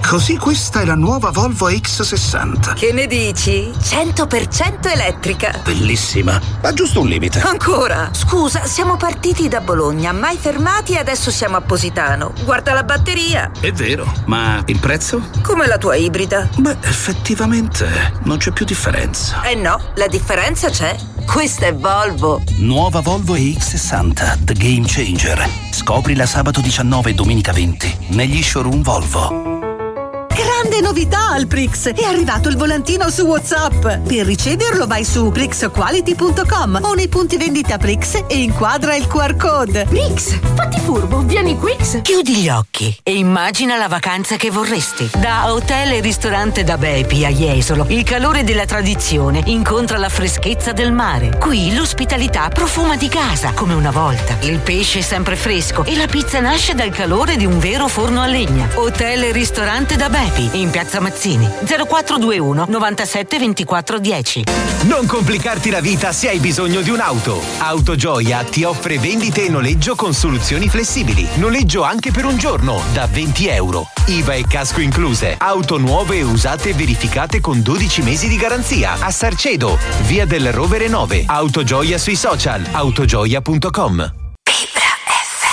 Così questa è la nuova Volvo X60. Che ne dici? 100% elettrica. Bellissima, ma giusto un limite. Ancora? Scusa, siamo partiti da Bologna, mai fermati e adesso siamo a Positano. Guarda la batteria. È vero, ma il prezzo? Come la tua ibrida. Beh, effettivamente non c'è più differenza. Eh no, la differenza c'è. Questa è Volvo. Nuova Volvo EX60, The Game Changer. Scoprila sabato 19 e domenica 20 negli showroom Volvo. Grande novità al Prix! È arrivato il volantino su WhatsApp. Per riceverlo vai su prixquality.com o nei punti vendita Prix e inquadra il QR code. Prix, fatti furbo, vieni Quix. Chiudi gli occhi e immagina la vacanza che vorresti. Da hotel e ristorante da Bepi a Jesolo, il calore della tradizione incontra la freschezza del mare. Qui l'ospitalità profuma di casa, come una volta. Il pesce è sempre fresco e la pizza nasce dal calore di un vero forno a legna. Hotel e ristorante da Bepi, in Piazza Mazzini, 0421 97 24 10. Non complicarti la vita se hai bisogno di un'auto. Autogioia ti offre vendite e noleggio con soluzioni flessibili. Noleggio anche per un giorno, da 20 euro. IVA e casco incluse. Auto nuove e usate verificate con 12 mesi di garanzia. A Sarcedo, via del Rovere 9. Autogioia sui social, autogioia.com.